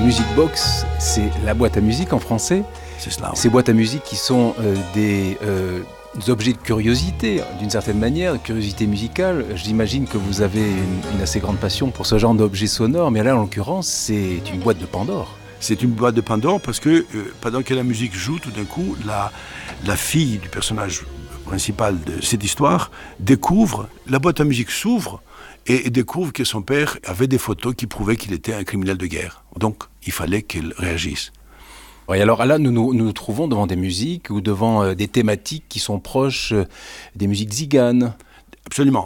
Music Box, c'est la boîte à musique en français. C'est cela. Ouais. Ces boîtes à musique qui sont des objets de curiosité, d'une certaine manière, curiosité musicale. J'imagine que vous avez une assez grande passion pour ce genre d'objets sonores, mais là, en l'occurrence, c'est une boîte de Pandore. C'est une boîte de Pandore parce que pendant que la musique joue, tout d'un coup, la fille du personnage principal de cette histoire découvre, la boîte à musique s'ouvre et découvre que son père avait des photos qui prouvaient qu'il était un criminel de guerre. Donc, il fallait qu'elle réagisse. Oui, alors là, nous nous trouvons devant des musiques ou devant des thématiques qui sont proches des musiques tziganes. Absolument.